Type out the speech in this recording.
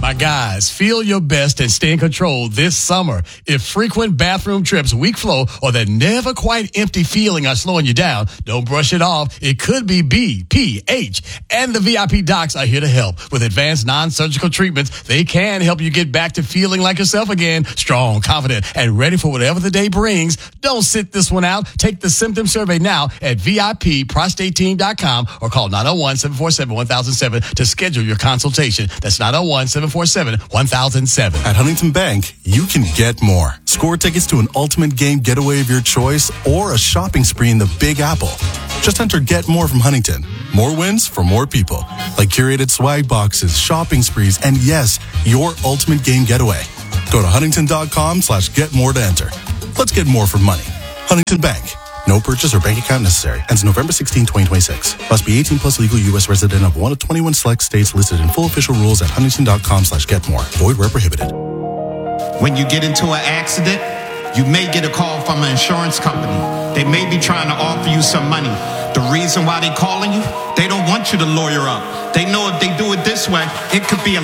My guys, feel your best and stay in control this summer. If frequent bathroom trips, weak flow, or that never quite empty feeling are slowing you down, don't brush it off. It could be BPH. And the VIP docs are here to help. With advanced non-surgical treatments, they can help you get back to feeling like yourself again, strong, confident, and ready for whatever the day brings. Don't sit this one out. Take the symptom survey now at VIPprostateteam.com or call 901-747-1007 to schedule your consultation. That's 901-747-1007. At Huntington Bank, you can get more. Score tickets to an ultimate game getaway of your choice or a shopping spree in the Big Apple. Just enter Get More from Huntington. More wins for more people. Like curated swag boxes, shopping sprees, and yes, your ultimate game getaway. Go to huntington.com/getmore to enter. Let's get more for money. Huntington Bank. No purchase or bank account necessary. Ends November 16, 2026. Must be 18 plus legal U.S. resident of one of 21 select states listed in full official rules at huntington.com/getmore. Void where prohibited. When you get into an accident, you may get a call from an insurance company. They may be trying to offer you some money. The reason why they're calling you, they don't want you to lawyer up. They know if they do it this way, it could be a